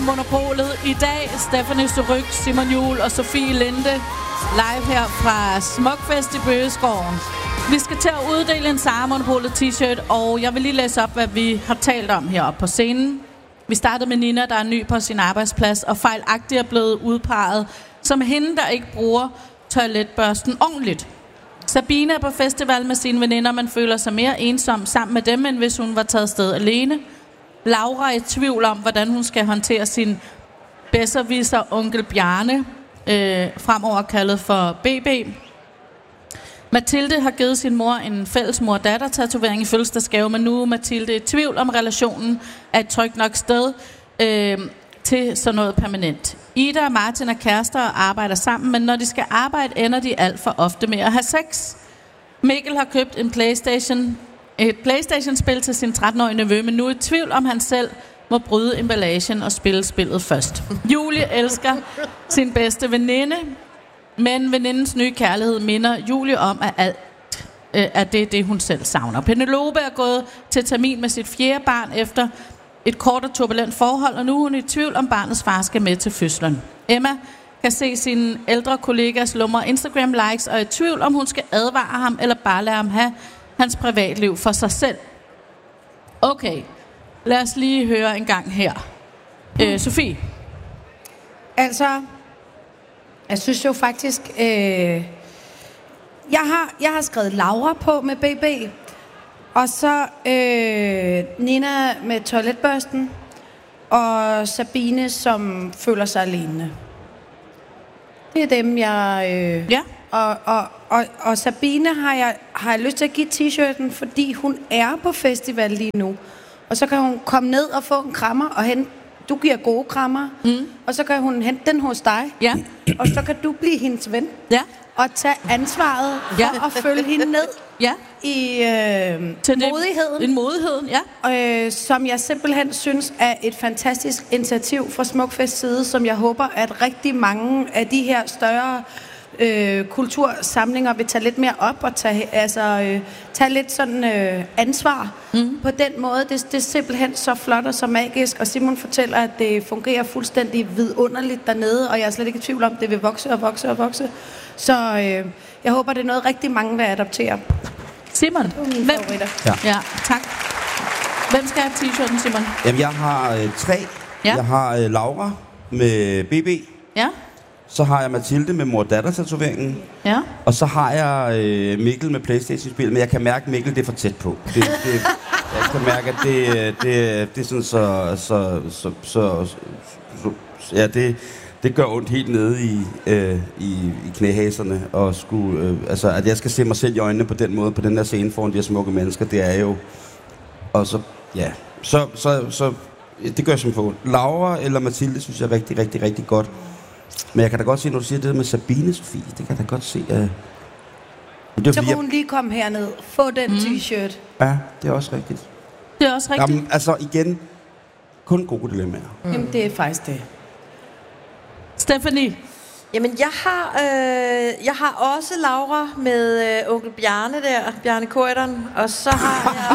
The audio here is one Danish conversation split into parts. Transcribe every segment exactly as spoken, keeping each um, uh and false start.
Monopolet. I dag Stephanie Surrugue, Simon Juhl og Sofie Linde live her fra Smukfest i Bøgeskoven. Vi skal til at uddele en Sara Monopolet t-shirt, og jeg vil lige læse op, hvad vi har talt om heroppe på scenen. Vi startede med Nina, der er ny på sin arbejdsplads, og fejlagtigt er blevet udpeget som hende, der ikke bruger toiletbørsten ordentligt. Sabine er på festival med sine veninder, men føler sig mere ensom sammen med dem, end hvis hun var taget sted alene. Laura er i tvivl om, hvordan hun skal håndtere sin bedserviser onkel Bjarne, øh, fremover kaldet for B B. Mathilde har givet sin mor en fælles mor-datter-tatovering i fødselsdagsgave, men nu er Mathilde i tvivl om relationen er et trygt nok sted øh, til sådan noget permanent. Ida og Martin er kærester og arbejder sammen, men når de skal arbejde, ender de alt for ofte med at have sex. Mikkel har købt en PlayStation, et PlayStation-spil til sin tretten-årige nevø, men nu er i tvivl om han selv må bryde emballagen og spille spillet først. Julie elsker sin bedste veninde, men venindens nye kærlighed minder Julie om, at alt øh, er det, det, hun selv savner. Penelope er gået til termin med sit fjerde barn efter et kort og turbulent forhold, og nu er hun i tvivl om barnets far skal med til fødslen. Emma kan se sine ældre kollegas lumre Instagram-likes og er i tvivl om hun skal advare ham eller bare lade ham have hans privatliv for sig selv. Okay, lad os lige høre en gang her. Mm. Øh, Sofie? Altså, jeg synes jo faktisk, øh, jeg, har, jeg har skrevet Laura på med B B, og så øh, Nina med toiletbørsten, og Sabine, som føler sig alene. Det er dem, jeg... Øh, ja. Og, og, og, og Sabine har jeg, har jeg lyst til at give t-shirten, fordi hun er på festival lige nu. Og så kan hun komme ned og få en krammer, og hente, du giver gode krammer. Mm. Og så kan hun hente den hos dig. Ja. Og så kan du blive hendes ven. Ja. Og tage ansvaret for ja. at følge hende ned. Ja. I øh, modigheden. En modigheden, ja. Øh, som jeg simpelthen synes er et fantastisk initiativ fra Smukfest side, som jeg håber, at rigtig mange af de her større øh, kultursamlinger vil tage lidt mere op og tage, altså, øh, tage lidt sådan øh, ansvar mm. på den måde. Det, det er simpelthen så flot og så magisk, og Simon fortæller, at det fungerer fuldstændig vidunderligt dernede, og jeg er slet ikke i tvivl om, at det vil vokse og vokse og vokse. Så øh, jeg håber, det er noget rigtig mange vil adoptere. Simon, hvem? Ja. ja, tak. Hvem skal have t-shirten, Simon? Jamen, jeg har øh, tre. Ja. Jeg har øh, Laura med B B. Ja. Så har jeg Mathilde med mor-datter-tatoveringen. Ja. Og så har jeg øh, Mikkel med PlayStation-spil, men jeg kan mærke, at Mikkel det er for tæt på. Det, det, jeg kan mærke, at det, det, det er sådan så... så, så, så, så ja, det... Det gør ondt helt nede i, øh, i, i knæhaserne, og skulle, øh, altså, at jeg skal se mig selv i øjnene på den måde, på den der scene foran de her smukke mennesker, det er jo... Og så, ja, så, så, så det gør jeg som på. Laura eller Mathilde synes jeg er rigtig, rigtig, rigtig godt. Men jeg kan da godt se, når du siger det der med Sabine, Sofie, det kan jeg da godt se... Uh, det så må hun lige komme herned, få den mm. t-shirt. Ja, det er også rigtigt. Det er også rigtigt. Jamen, altså igen, kun gode dilemmaer. Mm. Jamen, det er faktisk det. Stephanie? Jamen, jeg har, øh, jeg har også Laura med øh, onkel Bjarne der, Bjarne Corydon, og så har jeg...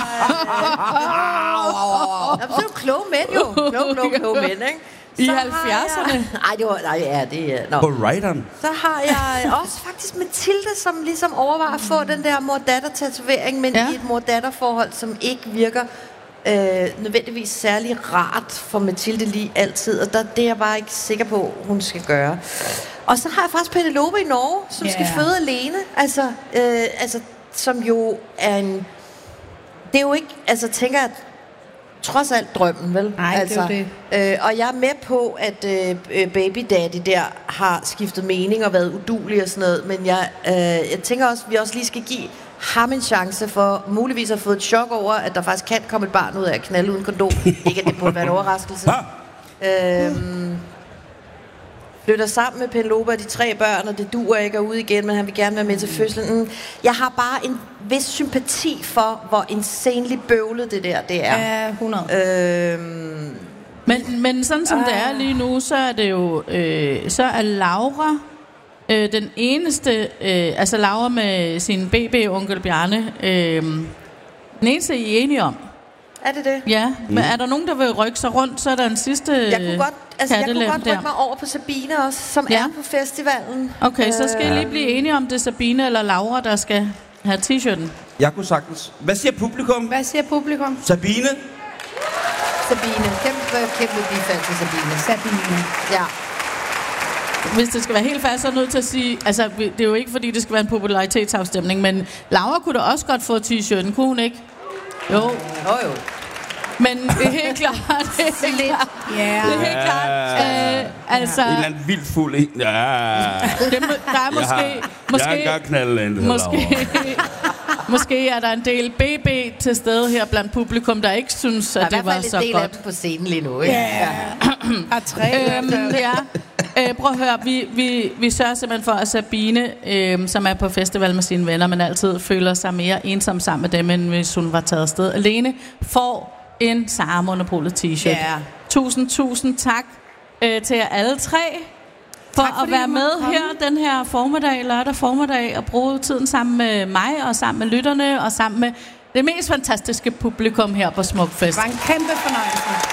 Øh, Jamen, så er jo kloge mænd jo. Kloge, kloge, kloge mænd, ikke? I halvfjerdserne? Nej, det var... Nej, ja, det er... På Rideren? Så har jeg også faktisk Mathilde, som ligesom overvejer at få den der mor-datter-tatovering, men ja. i et mor-datter-forhold, som ikke virker... Øh, nødvendigvis særlig rart for Mathilde lige altid, og der, det er jeg bare ikke sikker på, hun skal gøre. Og så har jeg faktisk Penelope i Norge, som yeah. skal føde alene, altså, øh, altså, som jo er en... Det er jo ikke, altså tænker jeg, trods alt drømmen, vel? Nej, altså, det er det. Øh, og jeg er med på, at øh, baby daddy der har skiftet mening og været udulig og sådan noget, men jeg, øh, jeg tænker også, at vi også lige skal give ham en chance for muligvis at få et chok over, at der faktisk kan komme et barn ud af at knalde uden kondom. Ikke at det burde være en overraskelse. øhm, flytter sammen med Penelope og de tre børn, og det duer ikke at ud igen, men han vil gerne være med til fødslen. Jeg har bare en vis sympati for, hvor insanely bøvlet det der det er. Ja, hundrede. Øhm, men, men sådan som øh. det er lige nu, så er det jo, øh, så er Laura øh, den eneste, øh, altså Laura med sin B B-onkel Bjarne, øh, den eneste, I er enige om. Er det det? Ja, men er der nogen, der vil rykke sig rundt, så er der en sidste... Jeg kunne godt, Altså, jeg kunne kattelem godt rykke der. mig over på Sabine også, som Ja. er på festivalen. Okay, så skal I Ja. lige blive enige om det er Sabine eller Laura, der skal have t-shirten. Jeg kunne sagtens... Hvad siger publikum? Hvad siger publikum? Sabine? Sabine. Kæmpe, kæmpe bifald til Sabine. Sabine. Ja. Hvis det skal være helt fast, så er jeg nødt til at sige... Altså, det er jo ikke, fordi det skal være en popularitetsafstemning, men Laura kunne da også godt få t-shirten, kunne hun ikke? Jo. Jo, jo. Men det er helt klart... Det er helt klart. Ja. Det er helt klart. Øh, altså, En eller anden vildt fuld en. Ja. det, må- der er måske... Jeg har, måske jeg har engang knaldet en. Måske, måske er der en del B B til stede her blandt publikum, der ikke synes, Der er at i det hvert var fald så en del af godt. dem på scenen lige nu, ikke? Ja. Har tre. Øhm, ja. Øh, prøv at høre, vi, vi, vi sørger simpelthen for, at Sabine, øh, som er på festival med sine venner, men altid føler sig mere ensom sammen med dem, end hvis hun var taget afsted alene, får en Sara Monopolet t-shirt. Ja. Tusind, tusind tak øh, til jer alle tre for Tak, at fordi være I måtte med komme. her den her formiddag, lørdag formiddag, og bruge tiden sammen med mig, og sammen med lytterne, og sammen med det mest fantastiske publikum her på Smukfest. Det var en kæmpe fornøjelse.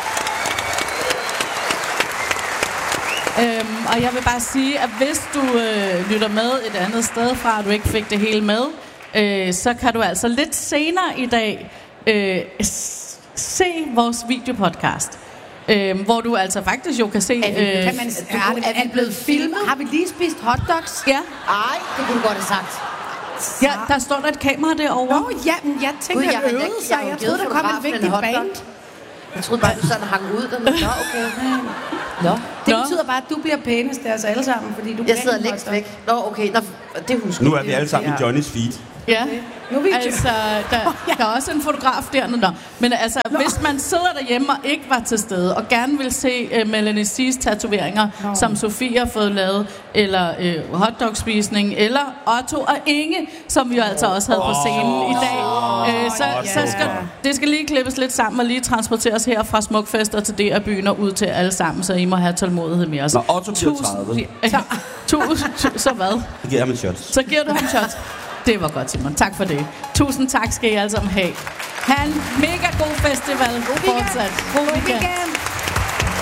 Øhm, og jeg vil bare sige, at hvis du øh, lytter med et andet sted fra, og du ikke fik det hele med, øh, så kan du altså lidt senere i dag øh, s- se vores videopodcast. Øh, hvor du altså faktisk jo kan se... Er vi- Øh, Kan man, Du- er, det, er vi er det blevet filmet? Har vi lige spist hotdogs? ja, Ej, det kunne du godt have sagt. ja, der står der et kamera derovre. Nå, ja, men jeg tænkte, Gud, jeg at har øvede ikke- sig. jeg har jo Jeg givet troede, der kom et fotografen en vigtigt hotdog. band. Jeg troede bare, du sådan hang ud der. Men, nå, okay. Nå. Det Nå. betyder bare, at du bliver pænest af os alle sammen, fordi du Jeg gav sidder en længst hotdog. væk. Nå, okay. Nå, det husker Nu er jeg. vi alle sammen i Johnnys feed. Ja, Nu er vi altså, der, der er også en fotograf dernede. Nå. Men altså, hvis man sidder derhjemme og ikke var til stede, og gerne vil se uh, Melanie C's tatoveringer, Nå. som Sofie har fået lavet, eller uh, hotdogspisning, eller Otto og Inge, som vi jo altså også havde på scenen i dag. Uh, så, så skal det skal lige klippes lidt sammen og lige transporteres her fra Smukfest og til D R-byen og ud til alle sammen, så I må have tålmodighed med os. Når Otto bliver tredive. Tusind, tu- så hvad? Så giver jeg ham en shot. Så giver du ham shot. Det var godt, Simon. Tak for det. Tusind tak skal I alle sammen have. Ha' en mega god festival. God weekend. fortsat. God weekend.